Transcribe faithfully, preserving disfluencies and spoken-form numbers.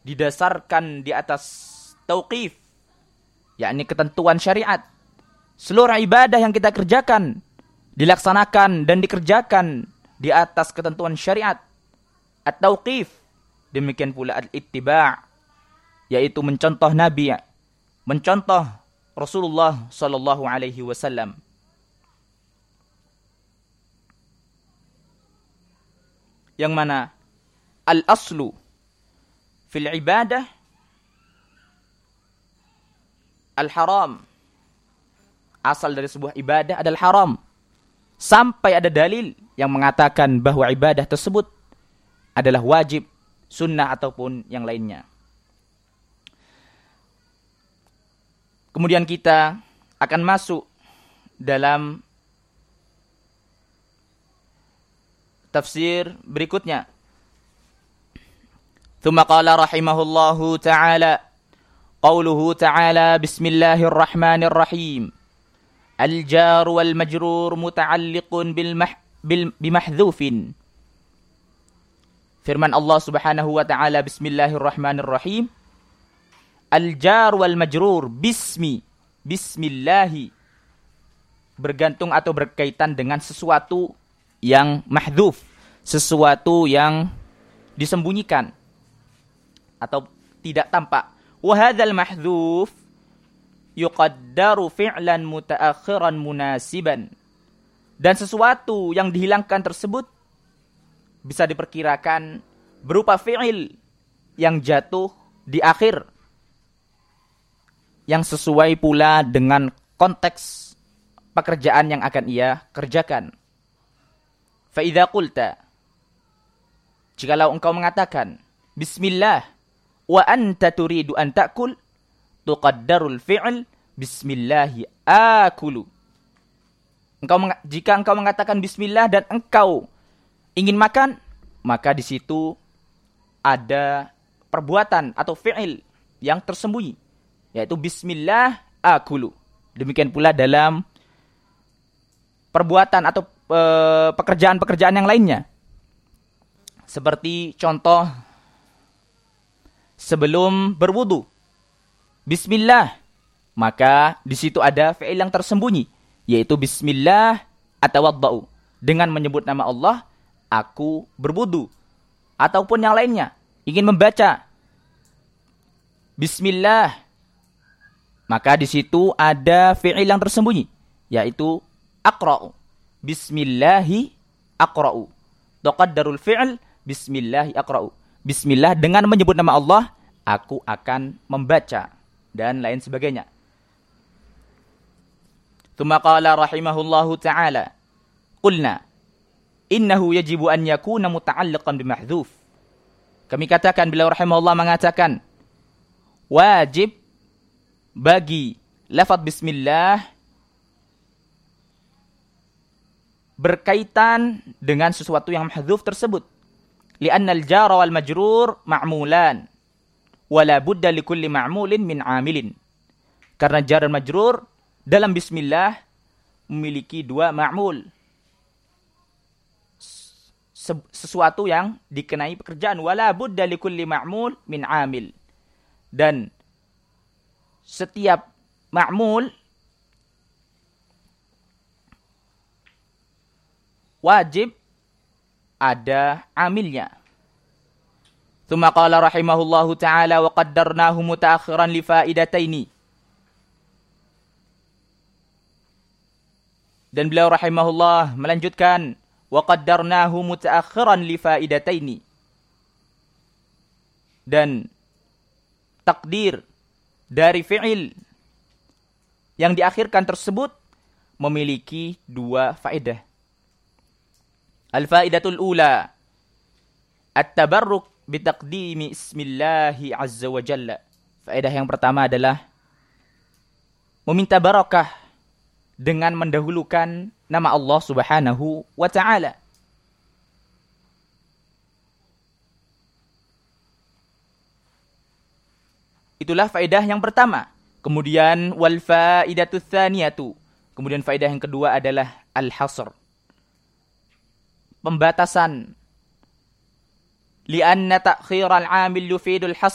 didasarkan di atas tauqif, yakni ketentuan syariat. Seluruh ibadah yang kita kerjakan dilaksanakan dan dikerjakan di atas ketentuan syariat. At-tauqif, demikian pula al-ittiba', yaitu mencontoh Nabi, mencontoh Rasulullah sallallahu alaihi wasallam. Yang mana al-aslu fil ibadah al-haram. Asal dari sebuah ibadah adalah haram. Sampai ada dalil yang mengatakan bahwa ibadah tersebut adalah wajib, sunnah ataupun yang lainnya. Kemudian kita akan masuk dalam tafsir berikutnya. Tsumma qala rahimahullahu ta'ala, qauluhu ta'ala, bismillahirrahmanirrahim. Al-jar wal majrur muta'alliqun bil mah, bil bimahdhufin. Firman Allah Subhanahu wa ta'ala, bismillahirrahmanirrahim. Al-jar wal majrur, bismi, bismillahi, bergantung atau berkaitan dengan sesuatu yang mahdhuf, sesuatu yang disembunyikan atau tidak tampak. Wa hadzal mahdhuf yuqaddaru fi'lan mutaakhiran munasiban. Dan sesuatu yang dihilangkan tersebut bisa diperkirakan berupa fi'il yang jatuh di akhir, yang sesuai pula dengan konteks pekerjaan yang akan ia kerjakan. Fa idza qulta, jikalau engkau mengatakan bismillah wa anta turidu an ta'kul, tuqaddarul fi'l bismillahi akulu. Engkau jika engkau mengatakan bismillah dan engkau ingin makan, maka di situ ada perbuatan atau fi'il yang tersembunyi, yaitu bismillah akulu. Demikian pula dalam perbuatan atau e, pekerjaan-pekerjaan yang lainnya. Seperti contoh sebelum berwudu, bismillah, maka di situ ada fi'il yang tersembunyi, yaitu bismillah atawaddau. Dengan menyebut nama Allah, aku berwudu. Ataupun yang lainnya, ingin membaca bismillah, maka di situ ada fi'il yang tersembunyi, yaitu aqra'u. Bismillahi aqra'u. Tuqaddarul fi'l bismillahi aqra'u. Bismillah, dengan menyebut nama Allah, aku akan membaca, dan lain sebagainya. Tsumma qala rahimahullahu ta'ala, qulna innahu yajibu an yakuna muta'alliqan bimahdhuf. Kami katakan, beliau rahimahullah mengatakan, wajib bagi lafaz bismillah berkaitan dengan sesuatu yang mahdhuf tersebut. Li'anna al-jar wal majrur ma'mulan wa la budda likulli ma'mulin min 'amilin. Karena jar dan majrur dalam bismillah memiliki dua ma'mul, sesuatu yang dikenai pekerjaan. Wala budda likulli ma'mul min 'amil. Dan setiap ma'mul wajib ada amilnya. Tsumma qala rahimahullahu ta'ala, wa qaddarnahu mutaakhiran li faidataini. Dan beliau rahimahullah melanjutkan, wa qaddarnahu mutaakhiran li faidataini. Dan takdir dari fi'il yang diakhirkan tersebut memiliki dua faedah. Al-faidatul ula, at-tabarruk bitaqdimi ismillahi azza wa jalla. Faedah yang pertama adalah meminta barakah dengan mendahulukan nama Allah Subhanahu wa ta'ala. Itulah faedah yang pertama. Kemudian wal faidatu tsaniyatu. Kemudian faedah yang kedua adalah al-hasr, pembatasan. Lianna ta'khir al-'amil yufidul hasr.